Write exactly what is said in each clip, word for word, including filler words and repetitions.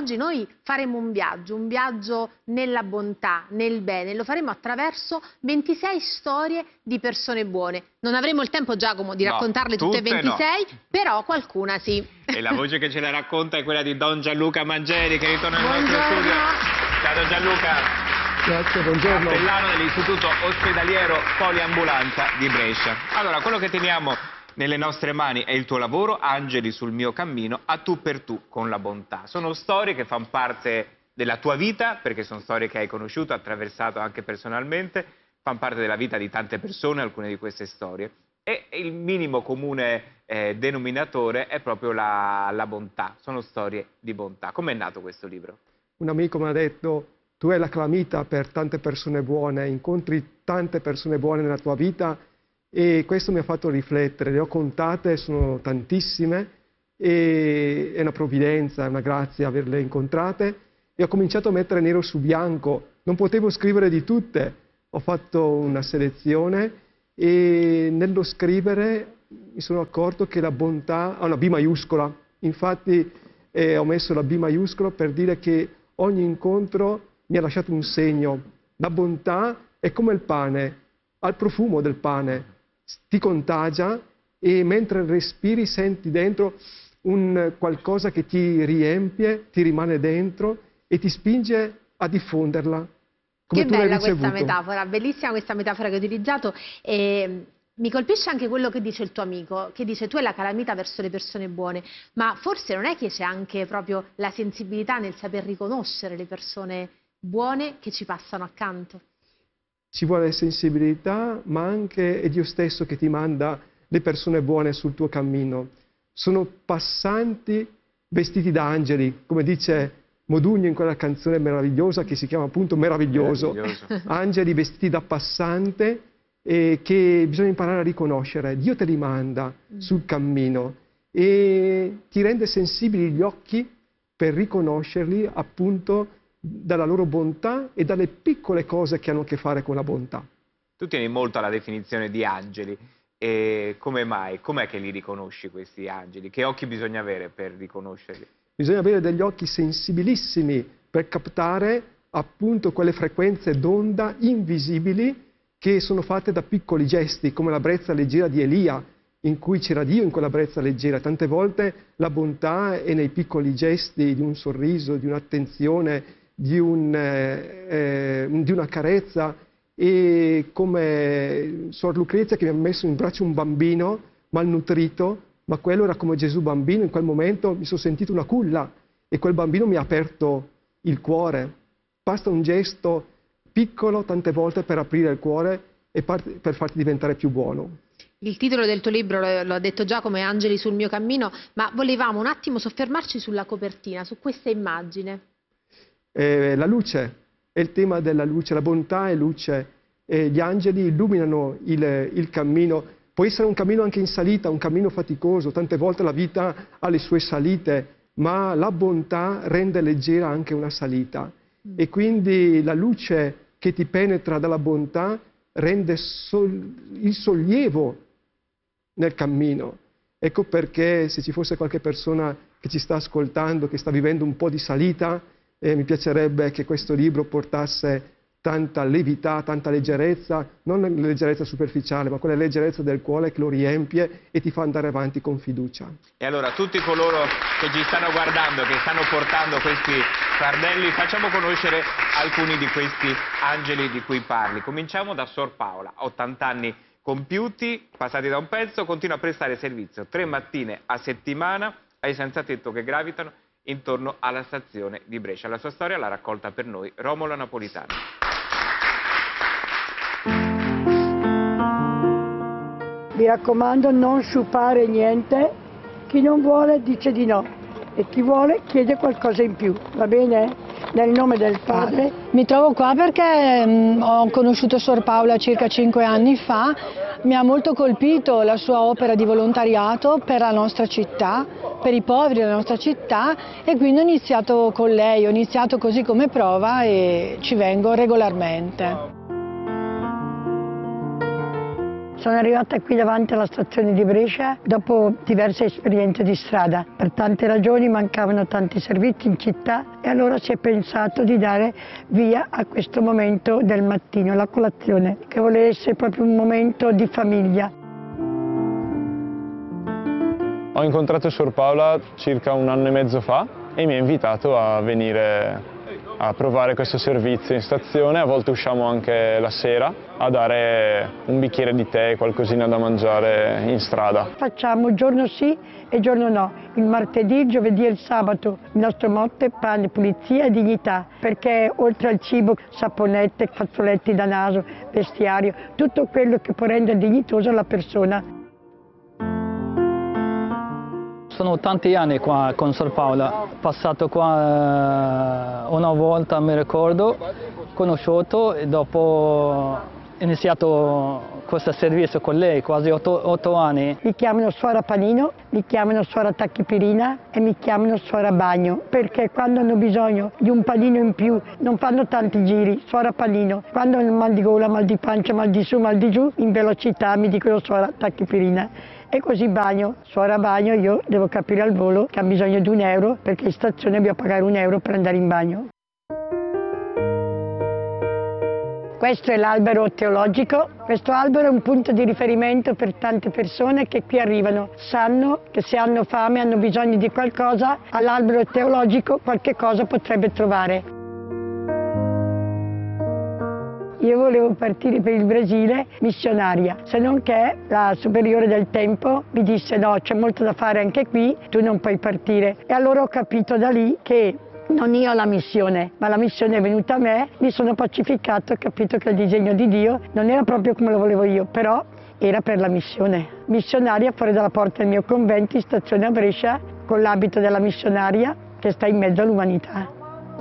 oggi noi faremo un viaggio, un viaggio nella bontà, nel bene, lo faremo attraverso ventisei storie di persone buone. Non avremo il tempo, Giacomo, di no, raccontarle tutte e ventisei, no. Però qualcuna sì. E la voce che ce la racconta è quella di Don Gianluca Mangeri, che ritorna nel nostro studio. Ciao Don Gianluca. Grazie, buongiorno. Cappellano dell'Istituto Ospedaliero Poliambulanza di Brescia. Allora, quello che teniamo nelle nostre mani è il tuo lavoro, Angeli sul mio cammino, a tu per tu con la bontà. Sono storie che fanno parte della tua vita, perché sono storie che hai conosciuto, attraversato anche personalmente, fanno parte della vita di tante persone, alcune di queste storie. E il minimo comune eh, denominatore è proprio la, la bontà, sono storie di bontà. Com'è nato questo libro? Un amico mi ha detto: tu hai la calamita per tante persone buone, incontri tante persone buone nella tua vita, e questo mi ha fatto riflettere. Le ho contate, sono tantissime, e è una provvidenza, è una grazia averle incontrate, e ho cominciato a mettere nero su bianco. Non potevo scrivere di tutte, ho fatto una selezione, e nello scrivere mi sono accorto che la bontà ha una B maiuscola. Infatti eh, ho messo la B maiuscola per dire che ogni incontro mi ha lasciato un segno. La bontà è come il pane, ha il profumo del pane, ti contagia, e mentre respiri senti dentro un qualcosa che ti riempie, ti rimane dentro e ti spinge a diffonderla. Come che tu bella l'hai questa ricevuto. metafora, bellissima questa metafora che hai utilizzato, e mi colpisce anche quello che dice il tuo amico, che dice: tu hai la calamita verso le persone buone, ma forse non è che c'è anche proprio la sensibilità nel saper riconoscere le persone buone che ci passano accanto? Ci vuole sensibilità, ma anche è Dio stesso che ti manda le persone buone sul tuo cammino. Sono passanti vestiti da angeli, come dice Modugno in quella canzone meravigliosa che si chiama appunto Meraviglioso. Meraviglioso. Angeli vestiti da passante, eh, che bisogna imparare a riconoscere. Dio te li manda mm. sul cammino e ti rende sensibili gli occhi per riconoscerli appunto dalla loro bontà e dalle piccole cose che hanno a che fare con la bontà. Tu tieni molto alla definizione di angeli, e come mai? Com'è che li riconosci questi angeli? Che occhi bisogna avere per riconoscerli? Bisogna avere degli occhi sensibilissimi per captare appunto quelle frequenze d'onda invisibili che sono fatte da piccoli gesti, come la brezza leggera di Elia, in cui c'era Dio in quella brezza leggera. Tante volte la bontà è nei piccoli gesti di un sorriso, di un'attenzione, di, un, eh, eh, di una carezza, e come Suor Lucrezia che mi ha messo in braccio un bambino malnutrito, ma quello era come Gesù bambino. In quel momento mi sono sentito una culla e quel bambino mi ha aperto il cuore. Basta un gesto piccolo tante volte per aprire il cuore e per farti diventare più buono. Il titolo del tuo libro, lo ha detto Giacomo, è Angeli sul mio cammino, ma volevamo un attimo soffermarci sulla copertina, su questa immagine. Eh, la luce, è il tema della luce, la bontà è luce, eh, gli angeli illuminano il, il cammino. Può essere un cammino anche in salita, un cammino faticoso, tante volte la vita ha le sue salite, ma la bontà rende leggera anche una salita. Mm. E quindi la luce che ti penetra dalla bontà rende sol- il sollievo nel cammino. Ecco perché, se ci fosse qualche persona che ci sta ascoltando, che sta vivendo un po' di salita, eh, mi piacerebbe che questo libro portasse tanta levità, tanta leggerezza, non la leggerezza superficiale, ma quella leggerezza del cuore che lo riempie e ti fa andare avanti con fiducia. E allora, tutti coloro che ci stanno guardando, che stanno portando questi fardelli, facciamo conoscere alcuni di questi angeli di cui parli. Cominciamo da Sor Paola, ottanta anni compiuti, passati da un pezzo, continua a prestare servizio tre mattine a settimana ai senzatetto che gravitano intorno alla stazione di Brescia. La sua storia l'ha raccolta per noi Romolo Napolitano. Mi raccomando, non sciupare niente, chi non vuole dice di no e chi vuole chiede qualcosa in più, va bene? Nel nome del Padre. Mi trovo qua perché mh, ho conosciuto Sor Paola circa cinque anni fa, mi ha molto colpito la sua opera di volontariato per la nostra città, per i poveri della nostra città, e quindi ho iniziato con lei, ho iniziato così come prova e ci vengo regolarmente. Sono arrivata qui davanti alla stazione di Brescia dopo diverse esperienze di strada. Per tante ragioni mancavano tanti servizi in città e allora si è pensato di dare via a questo momento del mattino, la colazione, che voleva essere proprio un momento di famiglia. Ho incontrato Suor Paola circa un anno e mezzo fa e mi ha invitato a venire a provare questo servizio in stazione. A volte usciamo anche la sera a dare un bicchiere di tè e qualcosina da mangiare in strada. Facciamo giorno sì e giorno no. Il martedì, il giovedì e il sabato il nostro motto è pane, pulizia e dignità, perché oltre al cibo, saponette, fazzoletti da naso, vestiario, tutto quello che può rendere dignitosa la persona. Sono tanti anni qua con Suor Paola, passato qua eh, una volta, mi ricordo, conosciuto e dopo ho iniziato questo servizio con lei, quasi otto, otto anni. Mi chiamano Suora Panino, mi chiamano Suora Tachipirina e mi chiamano Suora Bagno, perché quando hanno bisogno di un panino in più non fanno tanti giri, Suora Panino. Quando hanno mal di gola, mal di pancia, mal di su, mal di giù, in velocità mi dicono Suora Tachipirina. E così Bagno, Suora Bagno, io devo capire al volo che ha bisogno di un euro, perché in stazione dobbiamo pagare un euro per andare in bagno. Questo è l'albero teologico. Questo albero è un punto di riferimento per tante persone che qui arrivano. Sanno che se hanno fame, hanno bisogno di qualcosa, all'albero teologico qualche cosa potrebbe trovare. Io volevo partire per il Brasile missionaria, se non che la superiore del tempo mi disse no, c'è molto da fare anche qui, tu non puoi partire. E allora ho capito da lì che non io la missione, ma la missione è venuta a me, mi sono pacificato, ho capito che il disegno di Dio non era proprio come lo volevo io, però era per la missione. Missionaria fuori dalla porta del mio convento in stazione a Brescia, con l'abito della missionaria che sta in mezzo all'umanità.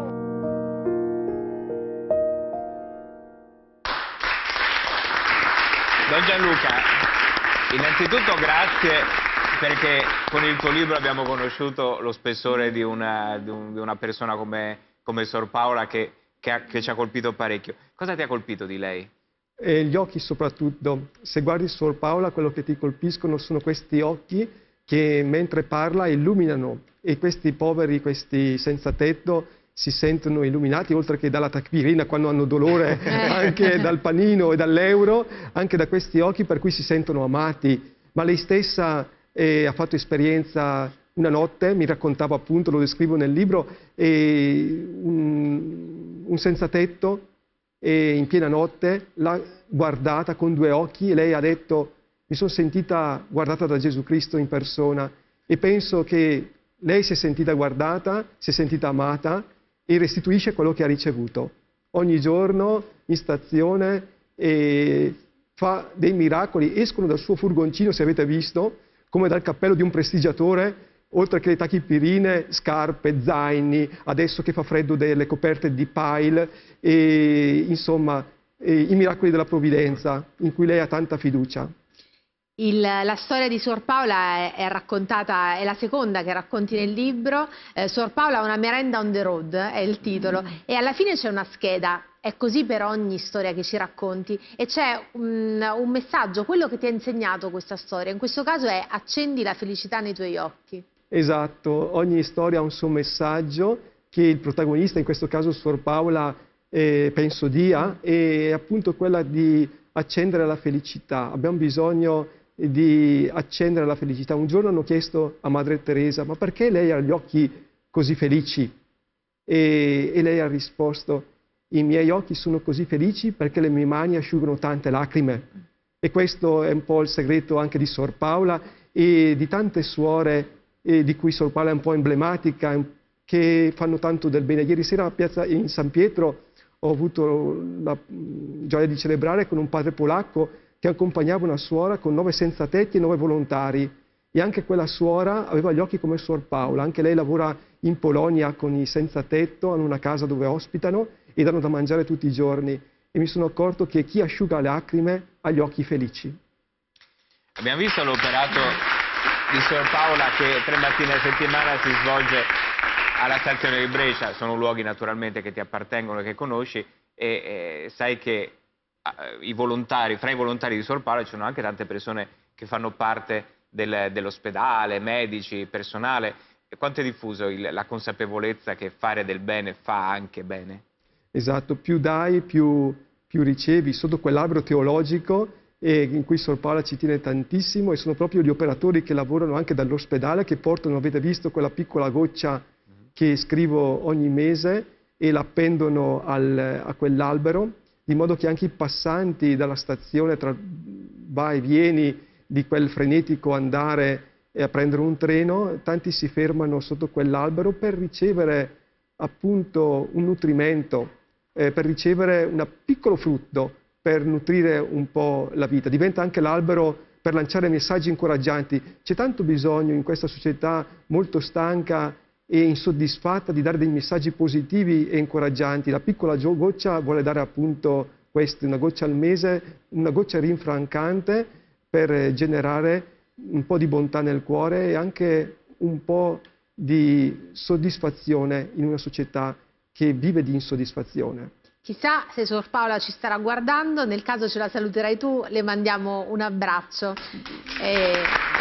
Don Gianluca, innanzitutto grazie perché con il tuo libro abbiamo conosciuto lo spessore di una, di un, di una persona come, come Suor Paola che, che, ha, che ci ha colpito parecchio. Cosa ti ha colpito di lei? E gli occhi soprattutto. Se guardi Suor Paola, quello che ti colpiscono sono questi occhi che mentre parla illuminano e questi poveri, questi senza tetto, si sentono illuminati, oltre che dalla tachipirina quando hanno dolore, anche dal panino e dall'euro, anche da questi occhi per cui si sentono amati. Ma lei stessa eh, ha fatto esperienza una notte, mi raccontava appunto, lo descrivo nel libro, eh, un, un senza tetto e in piena notte l'ha guardata con due occhi e lei ha detto mi sono sentita guardata da Gesù Cristo in persona e penso che lei si è sentita guardata, si è sentita amata e restituisce quello che ha ricevuto. Ogni giorno in stazione e fa dei miracoli, escono dal suo furgoncino, se avete visto, come dal cappello di un prestigiatore, oltre che le tachipirine, scarpe, zaini, adesso che fa freddo delle coperte di pile, e insomma e i miracoli della provvidenza in cui lei ha tanta fiducia. Il, la storia di Suor Paola è, è raccontata, è la seconda che racconti nel libro. eh, Suor Paola una merenda on the road è il titolo e alla fine c'è una scheda, è così per ogni storia che ci racconti e c'è un, un messaggio, quello che ti ha insegnato questa storia, in questo caso è accendi la felicità nei tuoi occhi. Esatto, ogni storia ha un suo messaggio che il protagonista, in questo caso Suor Paola, eh, penso dia, è appunto quella di accendere la felicità. Abbiamo bisogno di accendere la felicità. Un giorno hanno chiesto a Madre Teresa ma perché lei ha gli occhi così felici? E, e lei ha risposto i miei occhi sono così felici perché le mie mani asciugano tante lacrime. E questo è un po' il segreto anche di Suor Paola e di tante suore eh, di cui Suor Paola è un po' emblematica, che fanno tanto del bene. Ieri sera a Piazza in San Pietro ho avuto la gioia di celebrare con un padre polacco che accompagnava una suora con nove senza tetti e nove volontari e anche quella suora aveva gli occhi come Suor Paola, anche lei lavora in Polonia con i senza tetto, hanno una casa dove ospitano e danno da mangiare tutti i giorni e mi sono accorto che chi asciuga le lacrime ha gli occhi felici. Abbiamo visto l'operato di Suor Paola che tre mattine a settimana si svolge alla stazione di Brescia, sono luoghi naturalmente che ti appartengono e che conosci e, e sai che i volontari, fra i volontari di Sor Paola ci sono anche tante persone che fanno parte del, dell'ospedale, medici, personale. E quanto è diffuso il, la consapevolezza che fare del bene fa anche bene? Esatto, più dai, più, più ricevi, sotto quell'albero teologico e in cui Sor Paola ci tiene tantissimo, e sono proprio gli operatori che lavorano anche dall'ospedale che portano, avete visto, quella piccola goccia che scrivo ogni mese e la appendono al, a quell'albero, di modo che anche i passanti dalla stazione, tra vai e vieni di quel frenetico andare e a prendere un treno, tanti si fermano sotto quell'albero per ricevere appunto un nutrimento, eh, per ricevere un piccolo frutto, per nutrire un po' la vita. Diventa anche l'albero per lanciare messaggi incoraggianti. C'è tanto bisogno in questa società molto stanca e insoddisfatta di dare dei messaggi positivi e incoraggianti. La piccola goccia vuole dare appunto questo, una goccia al mese, una goccia rinfrancante per generare un po' di bontà nel cuore e anche un po' di soddisfazione in una società che vive di insoddisfazione. Chissà se Sor Paola ci starà guardando, nel caso ce la saluterai tu, le mandiamo un abbraccio. E...